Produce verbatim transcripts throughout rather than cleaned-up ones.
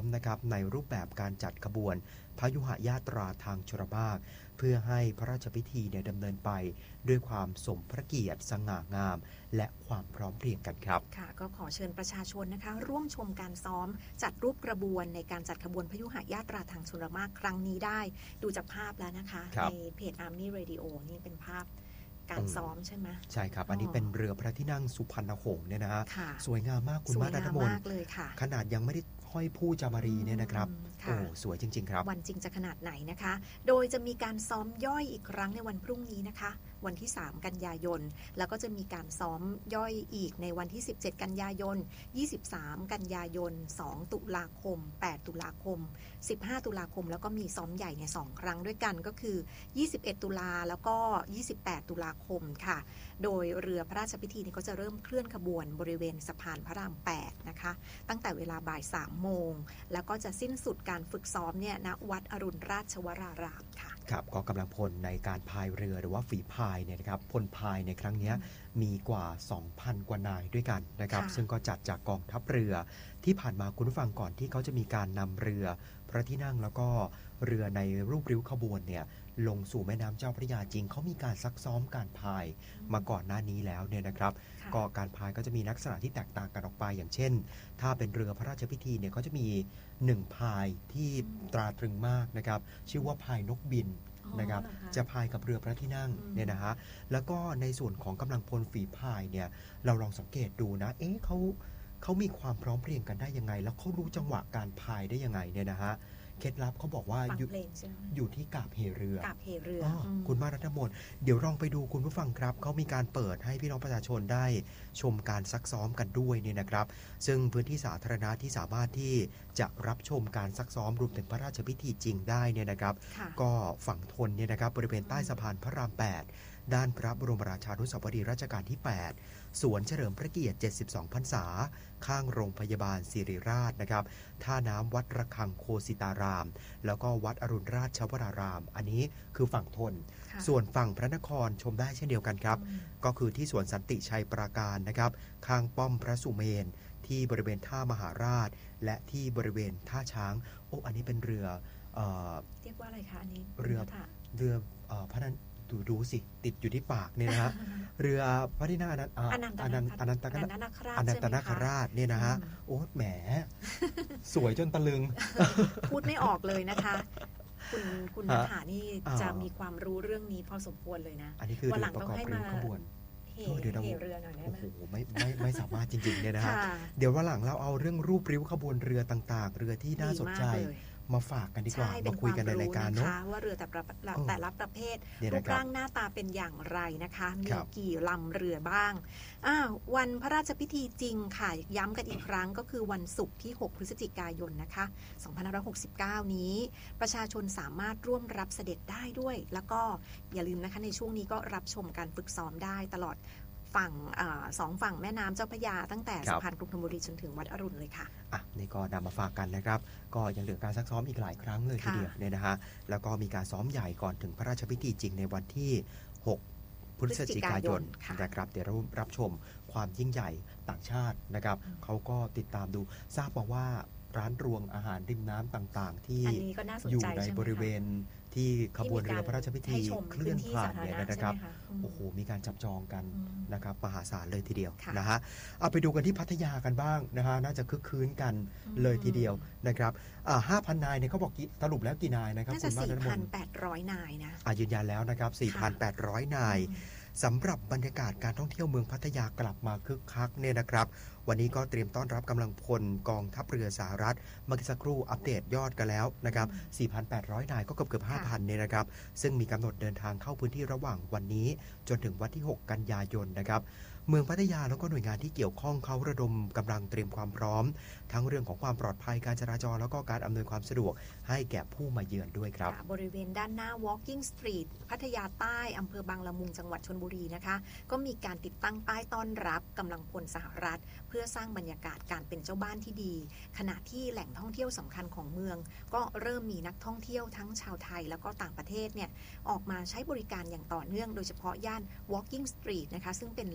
นะครับในรูปแบบการจัดขบวนพยุหญาตราทางชลมารเพื่อให้พระราชพิธีเนี่ยดำเนินไปด้วยความสมพระเกียรติสง่างามและความพร้อมเพรียงกันครับค่ะก็ขอเชิญประชาชนนะคะร่วมชมการซ้อมจัดรูปกระบวนในการจัดขบวนพยุหญาตราทางชลมารครั้งนี้ได้ดูจากภาพแล้วนะคะในเพจ Army Radio นี่เป็นภาพการซ้อมใช่ไหมใช่ครับอันนี้เป็นเรือพระที่นั่งสุพรรณหงส์เนี่ยนะฮะสวยงามมากคุณมานัทมนต์ขนาดยังไม่ได้ห้อยผู้จามารีเนี่ยนะครับโอ้สวยจริงๆครับวันจริงจะขนาดไหนนะคะโดยจะมีการซ้อมย่อยอีกครั้งในวันพรุ่งนี้นะคะวันที่สามกันยายนแล้วก็จะมีการซ้อมย่อยอีกในวันที่สิบเจ็ดกันยายนยี่สิบสามกันยายนสองตุลาคมแปดตุลาคมสิบห้าตุลาคมแล้วก็มีซ้อมใหญ่ในสองครั้งด้วยกันก็คือยี่สิบเอ็ดตุลาแล้วก็ยี่สิบแปดตุลาคมค่ะโดยเรือพระราชพิธีนี้ก็จะเริ่มเคลื่อนขบวนบริเวณสะพานพระรามแปดนะคะตั้งแต่เวลาบ่ายสามโมงแล้วก็จะสิ้นสุดการฝึกซ้อมเนี่ยณวัดอรุณราชวรารามค่ะครับก็กำลังพลในการพายเรือหรือว่าฝีพายเนี่ยนะครับพลพายในครั้งนี้มีกว่า สองพัน กว่านายด้วยกันนะครับซึ่งก็จัดจากกองทัพเรือที่ผ่านมาคุณผู้ฟังก่อนที่เขาจะมีการนำเรือพระที่นั่งแล้วก็เรือในรูปริ้วขบวนเนี่ยลงสู่แม่น้ำเจ้าพระยาจริงเขามีการซักซ้อมการพายมาก่อนหน้านี้แล้วเนี่ยนะครับก็การพายก็จะมีลักษณะที่แตกต่างกันออกไปอย่างเช่นถ้าเป็นเรือพระราชพิธีเนี่ยเขาจะมีหนึ่งพายที่ตราตรึงมากนะครับชื่อว่าพายนกบินนะครับจะพายกับเรือพระที่นั่งเนี่ยนะฮะแล้วก็ในส่วนของกำลังพลฝีพายเนี่ยเราลองสังเกตดูนะเอ๊ะเขาเขามีความพร้อมเพรียงกันได้ยังไงแล้วเขารู้จังหวะการพายได้ยังไงเนี่ยนะฮะเคล็ดลับเขาบอกว่าอยู่อยู่ที่กาบเหเรือกาบเหเรือคุณมารัตมนเดี๋ยวลองไปดูคุณผู้ฟังครับเขามีการเปิดให้พี่น้องประชาชนได้ชมการซักซ้อมกันด้วยเนี่ยนะครับซึ่งพื้นที่สาธารณะที่สามารถที่จะรับชมการซักซ้อมรวมถึงพระราชพิธีจริงได้เนี่ยนะครับก็ฝั่งทนเนี่ยนะครับบริเวณใต้สะพานพระรามแปดด้านพระบรมราชานุสาวรีย์รัชกาลที่แปดสวนเฉลิมพระเกียรติเจ็ดสิบสองพรรษาข้างโรงพยาบาลศิริราชนะครับท่าน้ำวัดระฆังโคสิตารามแล้วก็วัดอรุณราชวรารามอันนี้คือฝั่งทนส่วนฝั่งพระนครชมได้เช่นเดียวกันครับก็คือที่สวนสันติชัยปราการนะครับข้างป้อมพระสุเมนที่บริเวณท่ามหาราชและที่บริเวณท่าช้างโอ้อันนี้เป็นเรือเอ่อเรียกว่าอะไรคะอันนี้เรือเรือเอ่อพระนันดูดูสิติดอยู่ที่ปากเนี่ยนะฮะเรือพระที่นั่งอนันต์อนันต์อนันต์อนันตนาคราชอนันตนาคราชเนี่ยนะฮะโอ้แหมสวยจนตะลึงพูดไม่ออกเลยนะคะคุณคุณนัฐานี่จะมีความรู้เรื่องนี้พอสมควรเลยนะอันนี้คือเรือประกอบเรือขบวนเดี๋ยวเราเรือหน่อยได้ไหมโอ้โหไม่ไม่ไม่สามารถจริงๆเนี่ยนะฮะเดี๋ยววันหลังเราเอาเรื่องรูปริ้วขบวนเรือต่างๆเรือที่น่าสนใจมาฝากกันดีกว่ามาคุยกันในรายการเนาะว่าเรือแต่ละแต่ละประเภทรูปร่างหน้าตาเป็นอย่างไรนะคะมีกี่ลำเรือบ้างอ้าววันพระราชพิธีจริงค่ะย้ำกันอีกครั้งก็คือวันศุกร์ที่หกพฤศจิกายนนะคะสองพันห้าร้อยหกสิบเก้านี้ประชาชนสามารถร่วมรับเสด็จได้ด้วยแล้วก็อย่าลืมนะคะในช่วงนี้ก็รับชมการฝึกซ้อมได้ตลอดฝั่งอสองฝั่งแม่น้ำเจ้าพระยาตั้งแต่สะพานกรุงธนบุรีจนถึงวัดอรุณเลยค่ะอ่ะนี่ก็นำมาฝากกันนะครับก็ยังเหลือการซักซ้อมอีกหลายครั้งเลยทีเดียวเนี่ยนะฮะแล้วก็มีการซ้อมใหญ่ก่อนถึงพระราชพิธีจริงในวันที่หกพฤศจิกายนนะครับเดี๋ยวเรารับชมความยิ่งใหญ่ต่างชาตินะครับเขาก็ติดตามดูทราบมาว่าร้านรวงอาหารริมน้ำต่างๆที่อยู่ในบริเวณที่ขบวนเรือพระราชพิธีเคลื่อนผ่านเนี่ยนะครับโอ้โหมีการจับจองกันนะครับมหาศาลเลยทีเดียวนะฮะเอาไปดูกันที่พัทยากันบ้างนะฮะน่าจะคึกคืนกันเลยทีเดียวนะครับห้าพันนายเนี่ยเขาบอกสรุปแล้วกี่นายนะครับน่าจะสี่พันแปดร้อยนายนะยืนยันแล้วนะครับสี่พันแปดร้อยนายสำหรับบรรยากาศการท่องเที่ยวเมืองพัทยากลับมาคึกคักเนี่ยนะครับวันนี้ก็เตรียมต้อนรับกำลังพลกองทัพเรือสหรัฐเมื่อสักครู่อัปเดตยอดกันแล้วนะครับ สี่พันแปดร้อย นายก็เกือบเกือบ ห้าพัน เนี่ยนะครับซึ่งมีกำหนดเดินทางเข้าพื้นที่ระหว่างวันนี้จนถึงวันที่หกกันยายนนะครับเมืองพัทยาแล้วก็หน่วยงานที่เกี่ยวข้องเขาระดมกำลังเตรียมความพร้อมทั้งเรื่องของความปลอดภัยการจราจรแล้วก็การอำนวยความสะดวกให้แก่ผู้มาเยือนด้วยครับบริเวณด้านหน้า Walking Street พัทยาใต้อำเภอบางละมุงจังหวัดชลบุรีนะคะก็มีการติดตั้งป้ายต้อนรับกำลังพลสหรัฐเพื่อสร้างบรรยากาศการเป็นเจ้าบ้านที่ดีขณะที่แหล่งท่องเที่ยวสำคัญของเมืองก็เริ่มมีนักท่องเที่ยวทั้งชาวไทยแล้วก็ต่างประเทศเนี่ยออกมาใช้บริการอย่างต่อเนื่องโดยเฉพาะย่าน Walking Street นะคะซึ่งเป็นแหล่งท่องเที่ยว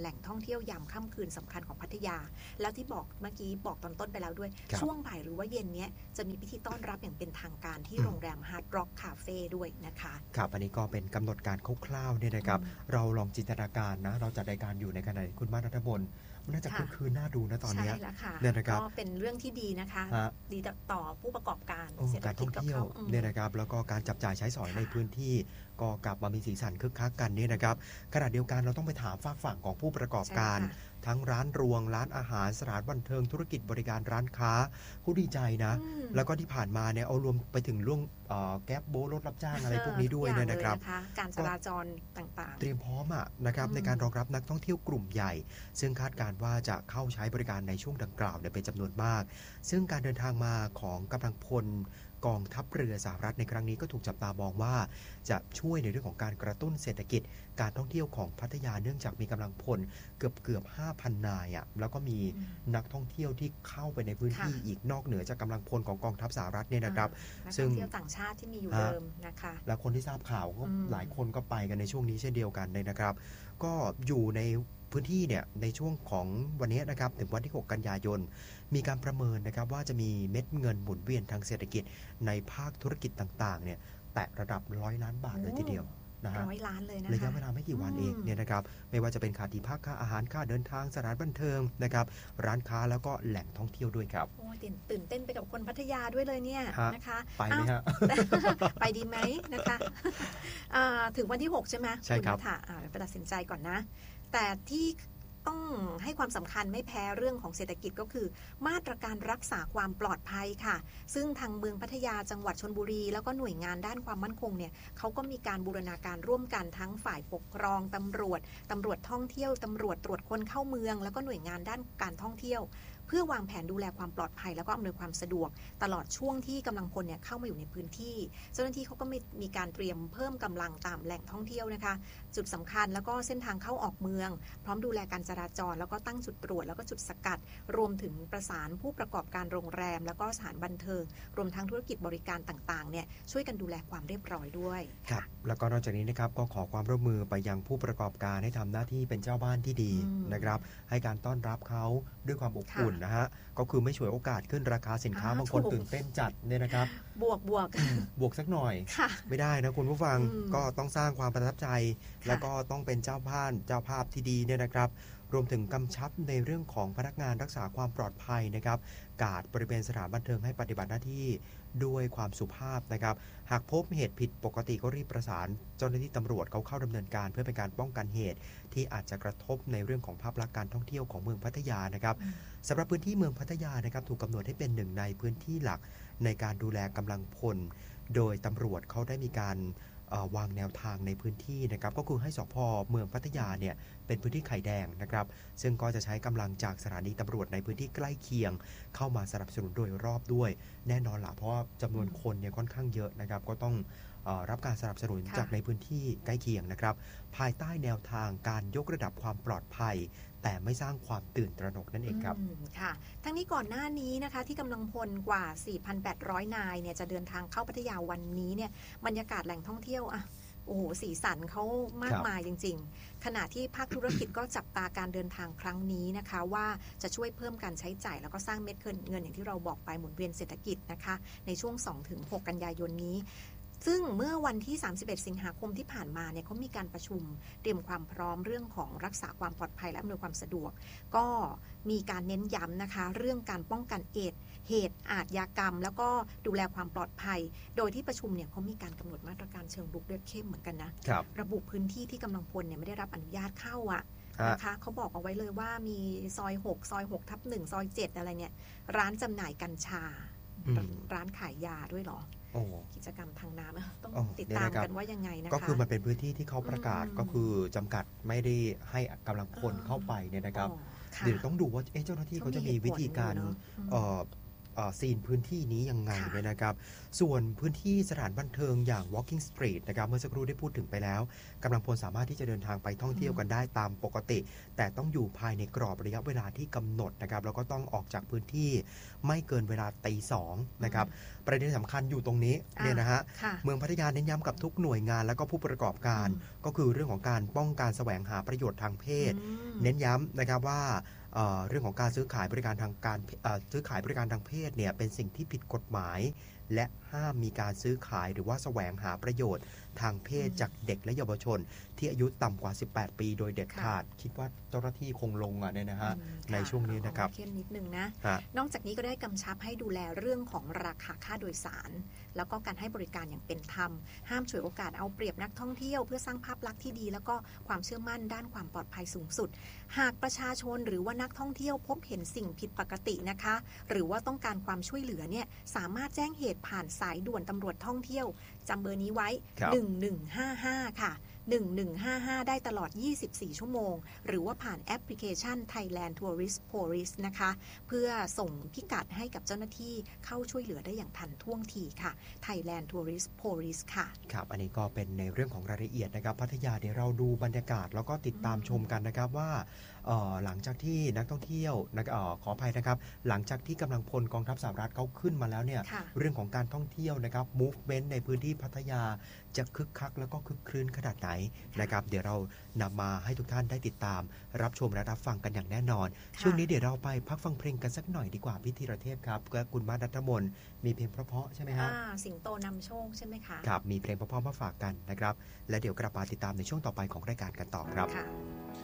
เที่ยวยามค่ำคืนสำคัญของพัทยาแล้วที่บอกเมื่อกี้บอกตอนต้นไปแล้วด้วยช่วงบ่ายหรือว่าเย็นเนี้ยจะมีพิธีต้อนรับอย่างเป็นทางการที่โรงแรม Hard Rock Cafe ด้วยนะคะครับอันนี้ก็เป็นกำหนดการคร่าวๆเนี่ยนะครับเราลองจินตนาการนะเราจัดรายการอยู่ในขณะคุณมานัทพลมันน่าจะคึกคืนน่าดูนะตอนนี้ใช่แล้วค่ะเนี่ยนะครับก็เป็นเรื่องที่ดีนะคะดีต่อผู้ประกอบการเศรษฐกิจท่องเที่ยวเนี่ยนะครับแล้วก็การจับจ่ายใช้สอยในพื้นที่ก็กลับมามีสีสันคึกคักกันเนี่ยนะครับขณะเดียวกันเราต้องไปถามฝากฝั่งของผู้ประกอบการทั้งร้านรวงร้านอาหารสถานบันเทิงธุรกิจบริการร้านค้าผู้ดีใจนะแล้วก็ที่ผ่านมาเนี่ยเอารวมไปถึงเรื่องแก๊ปโบรถรับจ้างอะไรพวกนี้ด้วยเนี่ยนะครับการจราจรต่างๆเตรียมพร้อมอ่ะนะครับในการรองรับนักท่องเที่ยวกลุ่มใหญ่ซึ่งคาดการณ์ว่าจะเข้าใช้บริการในช่วงดังกล่าวเนี่ยเป็นจำนวนมากซึ่งการเดินทางมาของกำลังพลกองทัพเรือสหรัฐในครั้งนี้ก็ถูกจับตามองว่าจะช่วยในเรื่องของการกระตุ้นเศรษฐกิจการท่องเที่ยวของพัทยาเนื่องจากมีกำลังพลเกือบเกือบ ห้าพัน นายอ่ะแล้วก็มีนักท่องเที่ยวที่เข้าไปในพื้นที่อีกนอกเหนือจากกำลังพลของกองทัพสหรัฐเนี่ยนะครับซึ่งนักท่องเที่ยวต่างชาติที่มีอยู่เดิมนะคะและคนที่ทราบข่าวก็หลายคนก็ไปกันในช่วงนี้เช่นเดียวกันเลยนะครับก็อยู่ในพื้นที่เนี่ยในช่วงของวันนี้นะครับถึงวันที่หกกันยายนมีการประเมินนะครับว่าจะมีเม็ดเงินหมุนเวียนทางเศรษฐกิจในภาคธุรกิจต่างๆเนี่ยแตะระดับร้อยล้านบาทเลยทีเดียวนะฮะร้อยล้านเลยนะคะระยะเวลาไม่กี่วันเองเนี่ยนะครับไม่ว่าจะเป็นค่าที่พักค่าอาหารค่าเดินทางสถานบันเทิงนะครับร้านค้าแล้วก็แหล่งท่องเที่ยวด้วยครับโอ้ยตื่นเต้นไปกับคนพัทยาด้วยเลยเนี่ยนะคะไปไหมฮะไปดีไหมนะคะถึงวันที่หกใช่ไหมใช่ครับไปตัดสินใจก่อนนะแต่ที่ต้องให้ความสำคัญไม่แพ้เรื่องของเศรษฐกิจก็คือมาตรการรักษาความปลอดภัยค่ะซึ่งทางเมืองพัทยาจังหวัดชลบุรีแล้วก็หน่วยงานด้านความมั่นคงเนี่ยเขาก็มีการบูรณาการร่วมกันทั้งฝ่ายปกครองตำรวจตำรวจท่องเที่ยวตำรวจตรวจคนเข้าเมืองแล้วก็หน่วยงานด้านการท่องเที่ยวเพื่อวางแผนดูแลความปลอดภัยแล้วก็อำนวยความสะดวกตลอดช่วงที่กำลังพลเนี่ยเข้ามาอยู่ในพื้นที่เจ้าหน้าที่เขาก็มีการเตรียมเพิ่มกำลังตามแหล่งท่องเที่ยวนะคะจุดสำคัญแล้วก็เส้นทางเข้าออกเมืองพร้อมดูแลการจราจรแล้วก็ตั้งจุดตรวจแล้วก็จุดสกัดรวมถึงประสานผู้ประกอบการโรงแรมแล้วก็สถานบันเทิงรวมทั้งธุรกิจบริการต่างๆเนี่ยช่วยกันดูแลความเรียบร้อยด้วยครับแล้วก็นอกจากนี้นะครับก็ขอความร่วมมือไปยังผู้ประกอบการให้ทำหน้าที่เป็นเจ้าบ้านที่ดีนะครับให้การต้อนรับเขาด้วยความอบอุ่นนะฮะก็คือไม่ฉวยโอกาสขึ้นราคาสินค้าบางคนตื่นเต้นจัดเนี่ยนะครับบวกบวกบวกสักหน่อยไม่ได้นะคุณผู้ฟังก็ต้องสร้างความประทับใจแล้วก็ต้องเป็นเจ้าบ้านเจ้าภาพที่ดีเนี่ยนะครับรวมถึงกำชับในเรื่องของพนักงานรักษาความปลอดภัยนะครับการบริเวณสถานบันเทิงให้ปฏิบัติหน้าที่ด้วยความสุภาพนะครับหากพบเหตุผิดปกติก็รีบประสานเจ้าหน้าที่ตำรวจเขาเข้าดำเนินการเพื่อเป็นการป้องกันเหตุที่อาจจะกระทบในเรื่องของภาพลักษณ์การท่องเที่ยวของเมืองพัทยานะครับสำหรับพื้นที่เมืองพัทยานะครับถูกกำหนดให้เป็นหนึ่งในพื้นที่หลักในการดูแลกำลังพลโดยตำรวจเขาได้มีการวางแนวทางในพื้นที่นะครับก็คือให้สภ.เมืองพัทยาเนี่ยเป็นพื้นที่ไข่แดงนะครับซึ่งก็จะใช้กำลังจากสถานีตำรวจในพื้นที่ใกล้เคียงเข้ามาสนับสนุนโดยรอบด้วยแน่นอนล่ะเพราะว่าจำนวนคนเนี่ยค่อนข้างเยอะนะครับก็ต้องเอ่อรับการสนับสนุนจากในพื้นที่ใกล้เคียงนะครับภายใต้แนวทางการยกระดับความปลอดภัยแต่ไม่สร้างความตื่นตระหนกนั่นเองครับค่ะทั้งนี้ก่อนหน้านี้นะคะที่กำลังพลกว่า สี่พันแปดร้อย นายเนี่ยจะเดินทางเข้าพัทยาวันนี้เนี่ยบรรยากาศแหล่งท่องเที่ยวอะโอ้โหสีสันเขามากมายจริงๆขณะที่ภาคธุรกิจก็จับตาการเดินทางครั้งนี้นะคะว่าจะช่วยเพิ่มการใช้จ่ายแล้วก็สร้างเม็ดเงินอย่างที่เราบอกไปหมุนเวียนเศรษฐกิจนะคะในช่วง สองถึงหก กันยายนนี้ซึ่งเมื่อวันที่สามสิบเอ็ดสิงหาคมที่ผ่านมาเนี่ยเขามีการประชุมเตรียมความพร้อมเรื่องของรักษาความปลอดภัยและอำนวยความสะดวกก็มีการเน้นย้ำนะคะเรื่องการป้องกันเหตุเหตุอาชญากรรมแล้วก็ดูแลความปลอดภัยโดยที่ประชุมเนี่ยเขามีการกำหนดมาตรการเชิงรุกด้วยเข้มเหมือนกันนะรระบุพื้นที่ที่กำลังพลเนี่ยไม่ได้รับอนุญาตเข้าอ่ะนะคะเขาบอกเอาไว้เลยว่ามีซอยหกซอยหกทับหนึ่งซอยเจ็ดอะไรเนี่ยร้านจำหน่ายกัญชาร้านขายยาด้วยหรอกิจกรรมทางน้ำต้องติดตามกันว่ายังไงนะคะก็คือมันเป็นพื้นที่ที่เขาประกาศก็คือจำกัดไม่ได้ให้กำลังพลเข้าไปเนี่ยนะครับเดี๋ยวต้องดูว่าเจ้าหน้าที่เขาจะมีวิธีการซีนพื้นที่นี้ยังไงเนี่ยนะครับส่วนพื้นที่สถานบันเทิงอย่าง Walking Street นะครับเมื่อสักครู่ได้พูดถึงไปแล้วกำลังพลสามารถที่จะเดินทางไปท่องเที่ยวกันได้ตามปกติแต่ต้องอยู่ภายในกรอบระยะเวลาที่กำหนดนะครับแล้วก็ต้องออกจากพื้นที่ไม่เกินเวลาตีสองนะครับประเด็นสำคัญอยู่ตรงนี้เนี่ยนะฮะเมืองพัทยาเน้นย้ำกับทุกหน่วยงานและก็ผู้ประกอบการก็คือเรื่องของการป้องกันแสวงหาประโยชน์ทางเพศเน้นย้ำนะครับว่าเอ่อเรื่องของการซื้อขายบริการทางการเอ่อซื้อขายบริการทางเพศเนี่ยเป็นสิ่งที่ผิดกฎหมายและห้ามมีการซื้อขายหรือว่าแสวงหาประโยชน์ทางเพศจากเด็กและเยาวชนที่อายุต่ำกว่าสิบแปดปีโดยเด็ดขาดคิดว่าเจ้าหน้าที่คงลงอ่ะเนี่ยนะฮะในช่วงนี้นะครับเข้มนิดนึงนะนอกจากนี้ก็ได้กำชับให้ดูแลเรื่องของราคาค่าโดยสารแล้วก็การให้บริการอย่างเป็นธรรมห้ามฉวยโอกาสเอาเปรียบนักท่องเที่ยวเพื่อสร้างภาพลักษณ์ที่ดีแล้วก็ความเชื่อมั่นด้านความปลอดภัยสูงสุดหากประชาชนหรือว่านักท่องเที่ยวพบเห็นสิ่งผิดปกตินะคะหรือว่าต้องการความช่วยเหลือเนี่ยสามารถแจ้งเหตุผ่านสายด่วนตำรวจท่องเที่ยวจำเบอร์นี้ไว้หนึ่งหนึ่งห้าห้าค่ะหนึ่งหนึ่งห้าห้าได้ตลอดยี่สิบสี่ชั่วโมงหรือว่าผ่านแอปพลิเคชัน Thailand Tourist Police นะคะเพื่อส่งพิกัดให้กับเจ้าหน้าที่เข้าช่วยเหลือได้อย่างทันท่วงทีค่ะ Thailand Tourist Police ค่ะครับอันนี้ก็เป็นในเรื่องของรายละเอียดนะครับพัทยาเดี๋ยวเราดูบรรยากาศแล้วก็ติดตามชมกันนะครับว่าหลังจากที่นักท่องเที่ยวนักอขออภัยนะครับหลังจากที่กำลังพลกองทัพสหรัฐเขาขึ้นมาแล้วเนี่ยเรื่องของการท่องเที่ยวนะครับ movement ในพื้นที่พัทยาจะคึกคักแล้วก็คึกครื้นขนาดไหนนะครับเดี๋ยวเรานำมาให้ทุกท่านได้ติดตามรับชมและรับฟังกันอย่างแน่นอนช่วงนี้เดี๋ยวเราไปพักฟังเพลงกันสักหน่อยดีกว่าพี่ธีรเทพครับและคุณมานัทมนมีเพลงเพราะๆใช่ไหมฮะสิงโตนำโชคใช่ไหมคะครับมีเพลงเพราะๆมาฝากกันนะครับและเดี๋ยวกลับมาติดตามในช่วงต่อไปของรายการกันต่อครับ